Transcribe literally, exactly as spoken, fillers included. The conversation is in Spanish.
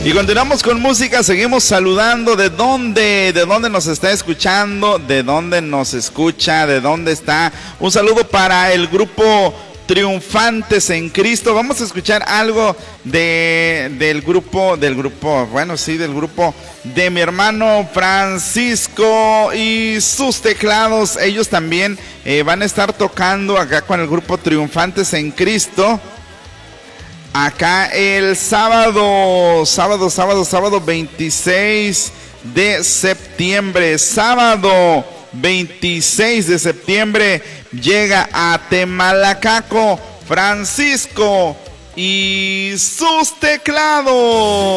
Y continuamos con música, seguimos saludando. ¿De dónde? ¿De dónde nos está escuchando? ¿De dónde nos escucha? ¿De dónde está? Un saludo para el grupo Triunfantes en Cristo. Vamos a escuchar algo de del grupo, del grupo, bueno, sí, del grupo de mi hermano Francisco y sus teclados. Ellos también eh, van a estar tocando acá con el grupo Triunfantes en Cristo. Acá el sábado, sábado, sábado, sábado veintiséis de septiembre, sábado veintiséis de septiembre llega a Temalacaco Francisco y sus teclados.